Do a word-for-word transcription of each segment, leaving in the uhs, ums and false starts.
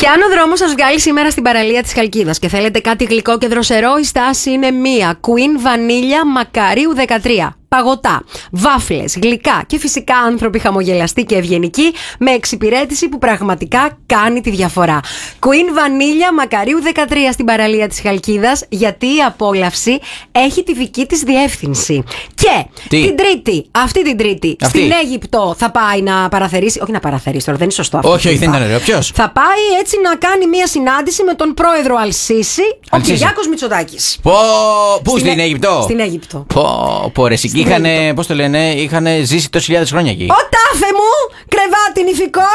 Και αν ο δρόμος σας βγάλει σήμερα στην παραλία της Χαλκίδας και θέλετε κάτι γλυκό και δροσερό, η στάση είναι μία. Queen Βανίλια Μακαρίου δεκατρία. Παγωτά, βάφλες, γλυκά και φυσικά άνθρωποι χαμογελαστοί και ευγενικοί με εξυπηρέτηση που πραγματικά κάνει τη διαφορά. Queen Βανίλια Μακαρίου δεκατρία στην παραλία της Χαλκίδας, γιατί η απόλαυση έχει τη δική της διεύθυνση. Και Τι? την Τρίτη, αυτή την Τρίτη, Αυτή. στην Αίγυπτο θα πάει να παραθερήσει. Όχι να παραθερήσει, τώρα δεν είναι σωστό αυτό. Όχι, όχι, δεν ήταν ωραίο. Ποιος? Θα πάει έτσι να κάνει μία συνάντηση με τον πρόεδρο Αλσίση, ο Κυριάκος Μητσοτάκης. Πω, πού στην, Στην Ε- Αίγυπτο? Στην Αίγυπτο. Πω, πω, ρε, εκεί είχαν, πώς το λένε, είχαν ζήσει τόσες χιλιάδες χρόνια εκεί. Ο τάφε μου! Κρεβάτι νηφικό!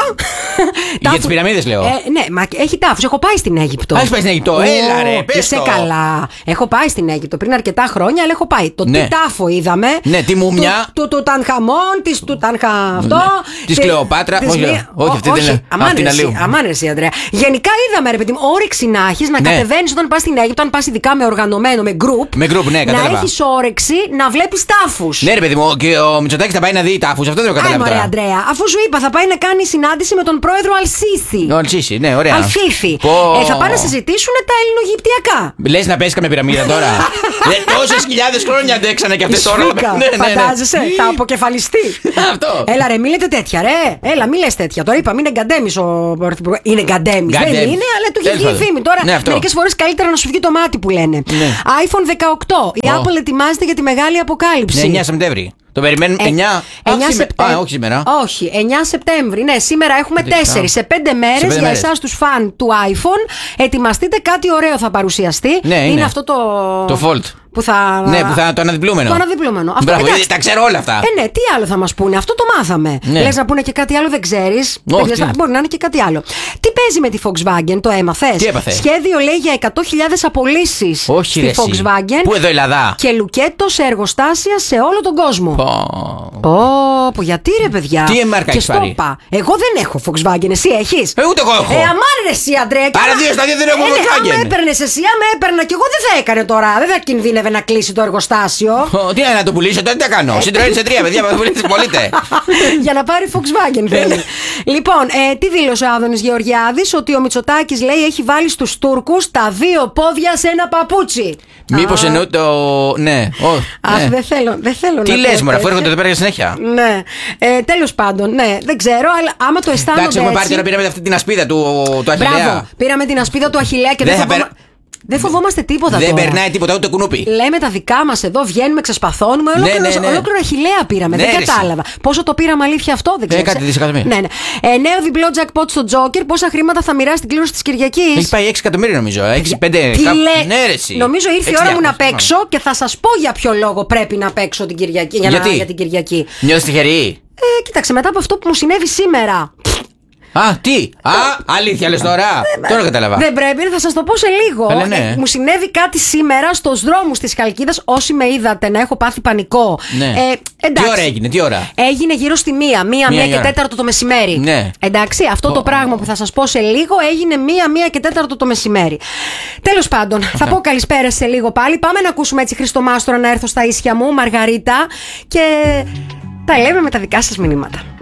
Για τις πυραμίδες λέω. Ε, ναι, μα έχει τάφους. Έχω πάει στην Αίγυπτο. Α, έχεις πάει στην Αίγυπτο. Ω, Έλα, ρε, πες είσαι το. καλά. Έχω πάει στην Αίγυπτο πριν αρκετά χρόνια, αλλά έχω πάει. Το Ναι. τι τάφο είδαμε. Ναι, τη μούμια. Του Τουτανχαμών, τη Τουτανχα αυτό. Ναι. Της τη- Κλεοπάτρα. της Όχι, μία- όχι, αυτή δεν είναι. αμάν Αυτή είναι εσύ, αλλού. αμάν εσύ, Ανδρέα. Γενικά είδαμε, ρε παιδί μου, όρεξη να έχει να Ναι. κατεβαίνει όταν πα στην Αίγυπτο, αν πα ειδικά με οργανωμένο, με group. Με group, ναι, να κατάλαβα. έχει όρεξη να βλέπει τάφου. Ναι, ρε παιδί μου, και ο Μητσοτάκης θα πάει να δει τάφους. Αυτό δεν το Άι, καταλάβει μωρέ, τώρα. Αντρέα, αφού σου είπα, θα πάει να κάνει συνάντηση με τον πρόεδρο Αλσίση. Ο Αλσίση, ναι, ωραία. Αλφίφη. Πω. Ε, θα πάνε να συζητήσουν τα ελληνογυπτιακά. Λες να πέσει καμία πυραμίδα τώρα. Ε, τόσες χιλιάδες χρόνια αντέξανε και αυτές τώρα. Σφίκα, Ναι, ναι, ναι. φαντάζεσαι, θα αποκεφαλιστεί. Αυτό. Έλα ρε, μη λέτε τέτοια, ρε. Έλα, μη λες τέτοια. Τώρα είπαμε, είναι γκαντέμις ο πρωθυπουργός. Είναι γκαντέμις. Δεν Γκαντέμις. είναι, αλλά του έχει Τέλος βγει η πάντων. φήμη. Τώρα, Ναι, αυτό. μερικές φορές καλύτερα να σου βγει το μάτι που λένε. Ναι. άιφον δεκαοκτώ. Η Ω. Apple ετοιμάζεται για τη μεγάλη αποκάλυψη. Ναι, εννιά Σεπτέμβρη. Το περιμένουμε. Ε, εννιά. εννιά Α, σήμερα. Σεπτέμβρη. Α, όχι σήμερα. Όχι, εννιά Σεπτέμβρη. Ναι, σήμερα έχουμε Δεξιά. τέσσερις. Σε πέντε μέρες πέντε για μέρες. εσάς τους φαν του iPhone. Ετοιμαστείτε, κάτι ωραίο θα παρουσιαστεί. Ναι, είναι. αυτό το. Το Fold. Που θα... Ναι, που θα το αναδιπλούμενο. Το αναδιπλούμενο. Αυτό, Μπράβο, εντάξει. τα ξέρω όλα αυτά. Ε, ναι, τι άλλο θα μας πούνε, αυτό το μάθαμε. Ναι. Λες να πούνε και κάτι άλλο, δεν ξέρεις. Όχι, Δεν ξέρεις, τι. μπορεί να είναι και κάτι άλλο. Τι παίζει με τη Volkswagen, το έμαθες? Τι έπαθε? Σχέδιο λέει για εκατό χιλιάδες απολύσεις Όχι, στη ρε, εσύ. Volkswagen. Πού εδώ, Ελλάδα? Και λουκέτο σε εργοστάσια σε όλο τον κόσμο. Πω. Ω, πω, γιατί ρε παιδιά. Τι μάρκα και έχεις πάρει? στόπα. Εγώ δεν έχω Volkswagen, εσύ έχεις? Ε, ούτε εγώ έχω. Ε, αμάν ρε εσύ, Αντρέα. και Άρα άμα- δύο στα δύο δεν έχουμε Ε, ναι, Volkswagen. άμα έπαιρνες εσύ, άμα έπαιρνα και εγώ δεν θα έκανε τώρα. Δεν θα κινδύνευε να κλείσει το εργοστάσιο. Ω, Τι είναι να το πουλήσω, τότε τι θα κάνω. Citroën σε τρία, παιδιά, θα πουλήσετε, πωλείτε. Για να πάρει Volkswagen θέλει. Λοιπόν, ε, τι δήλωσε ο Άδωνης Γεωργιάδης? Ότι ο Μητσοτάκης λέει έχει βάλει στους Τούρκους τα δύο πόδια σε ένα παπούτσι. Μήπως Α, εννοεί το. Ναι. Ω, Αχ, ναι. δεν θέλω, δεν θέλω Τι να λες, πω μωρά, αφού τέτοια. έρχονται εδώ πέρα για συνέχεια. Ναι. Ε, τέλος πάντων, ναι, δεν ξέρω, αλλά άμα το αισθάνονται. Εντάξει, έχουμε πάρει έτσι- τώρα, πήραμε αυτή την ασπίδα του, του Μπράβο, Αχιλλέα. πήραμε την ασπίδα του Αχιλλέα και Δεν δεν, θα φοβόμα... περ- δεν φοβόμαστε τίποτα Δεν τώρα. περνάει τίποτα, ούτε κουνούπι. Λέμε τα δικά μας εδώ, βγαίνουμε, ξεσπαθώνουμε. Ναι, Ολόκληρο, ναι, ναι. ολόκληρο Αχιλλέα πήραμε. Ναι, δεν ρε, εσύ. κατάλαβα. Πόσο το πήραμε αλήθεια αυτό, δεν ξέρω. κάτι δισεκατομμύρια. Ναι, ναι. Ε, νέο διπλό jackpot στο Joker. Πόσα χρήματα θα μοιράσει την κλήρωση της Κυριακής? Έχει πάει έξι εκατομμύρια νομίζω. έξι πέντε. Τι λέ... Ναι, ρε, εσύ. Νομίζω ήρθε η έξι ώρα μου να διακόσια. παίξω και θα σας πω για ποιο λόγο πρέπει να παίξω την Κυριακή. Για, Γιατί? να, για την Κυριακή. Νιώθεις τυχερή. Ε, κοίταξε, μετά από αυτό που μου συνέβη σήμερα. Α, τι. Α, αλήθεια λες τώρα. Τώρα κατάλαβα. Δεν πρέπει, θα σας το πω σε λίγο. Έλα, ναι. Ε, μου συνέβη κάτι σήμερα στους δρόμους της Χαλκίδας. Όσοι με είδατε να έχω πάθει πανικό. Ναι. Ε, εντάξει. Τι ώρα έγινε, τι ώρα? Έγινε γύρω στη μία, μία, μία η και ώρα. τέταρτο το μεσημέρι. Ναι. Εντάξει, αυτό Ω. το πράγμα που θα σας πω σε λίγο έγινε μία, μία και τέταρτο το μεσημέρι. Τέλος πάντων, θα πω καλησπέρα σε λίγο πάλι. Πάμε να ακούσουμε έτσι Χριστό Μάστορα να έρθω στα ίσια μου, Μαργαρίτα. Και τα λέμε με τα δικά σας μηνύματα.